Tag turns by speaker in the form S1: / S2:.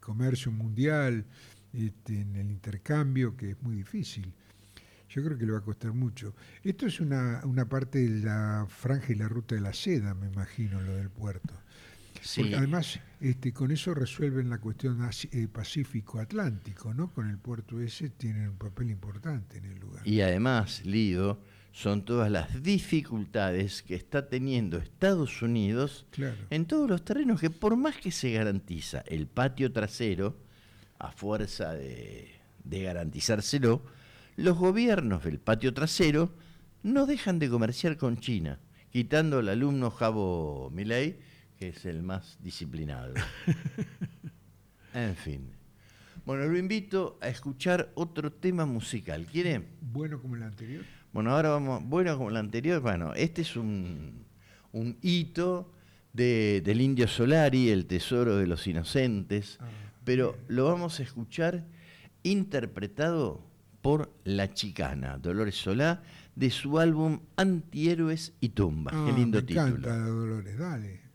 S1: comercio mundial, en el intercambio, que es muy difícil. Yo creo que le va a costar mucho. Esto es una parte de la franja y la ruta de la seda, me imagino, lo del puerto. Porque
S2: Sí,
S1: además con eso resuelven la cuestión Pacífico-Atlántico, ¿no? Con el puerto ese tienen un papel importante en el lugar.
S2: y además, Lido, son todas las dificultades que está teniendo Estados Unidos
S1: Claro.
S2: en todos los terrenos, que por más que se garantiza el patio trasero, a fuerza de garantizárselo, los gobiernos del patio trasero no dejan de comerciar con China, quitando al alumno Javo Milei, que es el más disciplinado. En fin. Bueno, lo invito a escuchar otro tema musical. ¿Quiere?
S1: Bueno como el anterior.
S2: Bueno, ahora vamos, bueno, como el anterior, bueno, este es un hito del Indio Solari, El Tesoro de los Inocentes, pero
S1: Bien.
S2: lo vamos a escuchar interpretado por La Chicana, Dolores Solá, de su álbum Antihéroes y Tumbas. Qué
S1: Me
S2: lindo
S1: encanta
S2: título.
S1: Dolores, dale.